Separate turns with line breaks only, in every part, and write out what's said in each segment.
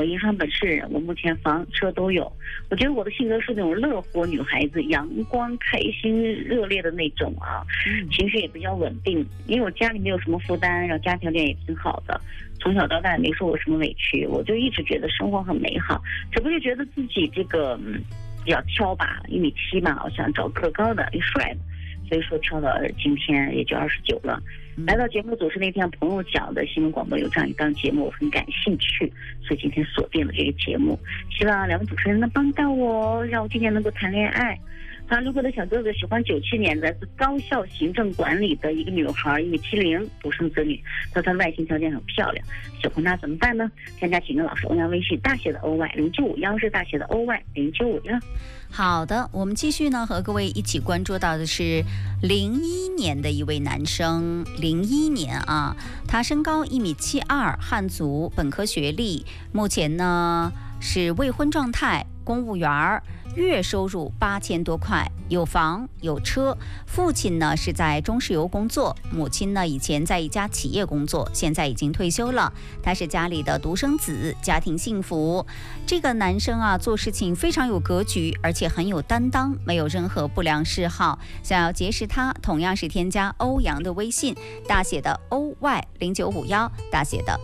银行本市人，我目前房车都有。我觉得我的性格是那种乐活女孩子，阳光、开心、热烈的那种啊，情绪也比较稳定。因为我家里没有什么负担，然后家条件也挺好的，从小到大也没受过什么委屈，我就一直觉得生活很美好。只不过就觉得自己这个比较挑吧，1.7米嘛，我想找个高的又帅的，所以说挑到今天也就29了。来到节目组是那天朋友讲的新闻广播有这样一档节目，我很感兴趣，所以今天锁定了这个节目，希望两位主持人能帮到我，让我今年能够谈恋爱。如果的小哥哥喜欢97年的，是高校行政管理的一个女孩，1.70米，独生子女，她外形条件很漂亮，喜欢她怎么办呢？添加景跟老师欧阳微信，大写的 OY0951是大写的 OY0951。
好的，我们继续呢，和各位一起关注到的是01年的一位男生，01年啊，他身高1.72米，汉族，本科学历，目前呢是未婚状态，公务员，月收入8000多块，有房有车，父亲呢是在中石油工作，母亲呢以前在一家企业工作，现在已经退休了。他是家里的独生子，家庭幸福。这个男生啊，做事情非常有格局，而且很有担当，没有任何不良嗜好。想要结识他，同样是添加欧阳的微信，大写的 OY0951，大写的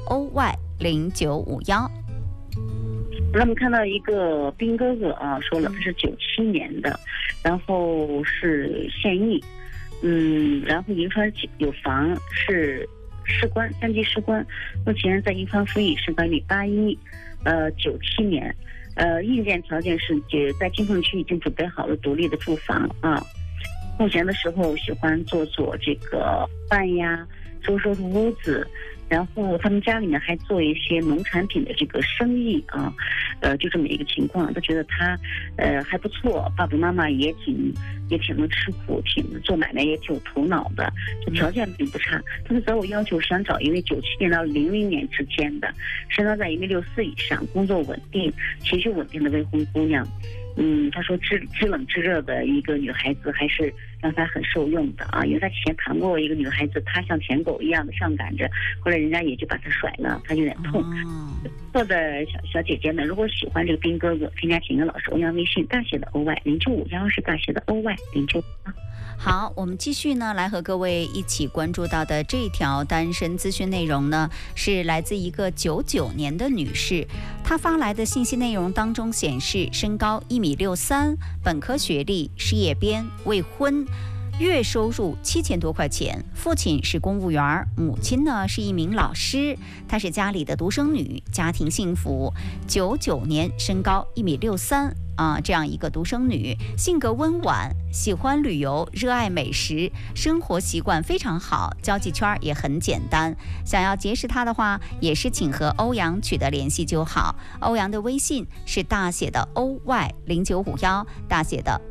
OY0951。
我们看到一个兵哥哥啊，说了他是97年的，然后是现役，然后银川有房，是士官，3级士官，目前在银川服役，身高1.81米，97年，硬件条件是在金凤区已经准备好了独立的住房啊。目前的时候喜欢做这个饭呀，收屋子。然后他们家里面还做一些农产品的这个生意啊，就这么一个情况。他觉得他还不错，爸爸妈妈也挺能吃苦，做买卖也挺有头脑的，就条件并不差。他们择偶要求想找一位97年到00年之间的，身高在1.64米以上，工作稳定，情绪稳定的未婚姑娘。他说知冷知热的一个女孩子还是让他很受用的啊，因为他之前谈过一个女孩子，她像舔狗一样的上赶着，后来人家也就把他甩了，他有点痛。做的小姐姐们，如果喜欢这个兵哥哥，添加景跟老师欧阳微信，大写的 OY0951是大写的 OY0951。
好，我们继续呢，来和各位一起关注到的这条单身资讯内容呢，是来自一个99年的女士，她发来的信息内容当中显示，身高1.63米，本科学历，事业编，未婚，月收入7000多块钱，父亲是公务员，母亲呢是一名老师，她是家里的独生女，家庭幸福。99年，身高1.63米。这样一个独生女，性格温婉，喜欢旅游，热爱美食，生活习惯非常好，交际圈也很简单。想要结识她的话，也是请和欧阳取得联系就好。欧阳的微信是大写的 OY0951，大写的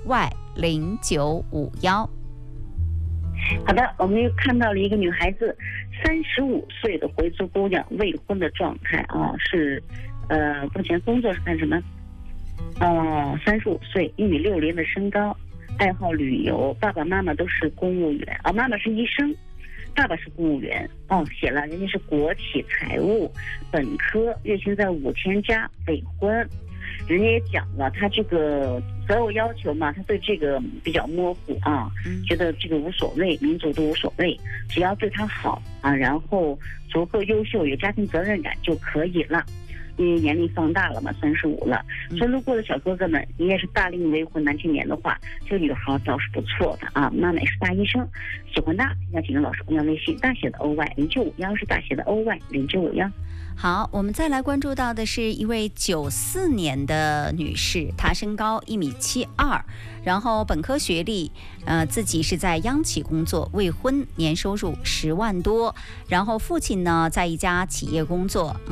OY0951。
好的，我们又看到了一个女孩子，35岁的回族姑娘，未婚的状态啊，是目前工作是干什么？35岁，1.60米的身高，爱好旅游，爸爸妈妈都是公务员啊，妈妈是医生，爸爸是公务员写了人家是国企财务，本科，月薪在5000加，未婚。人家也讲了，他这个择偶要求嘛，他对这个比较模糊啊，觉得这个无所谓，民族都无所谓，只要对他好啊，然后足够优秀，有家庭责任感就可以了。因为年龄放大了嘛，35了，所以路过的小哥哥们，你也是大龄未婚男青年的话，这个女孩倒是不错的啊。妈妈也是大医生，喜欢她，添加景跟老师公众微信，大写的 OY0951是大写的 OY0951。
好，我们再来关注到的是一位94年的女士，她身高1.72米，然后本科学历，自己是在央企工作，未婚，年收入10万多，然后父亲呢在一家企业工作。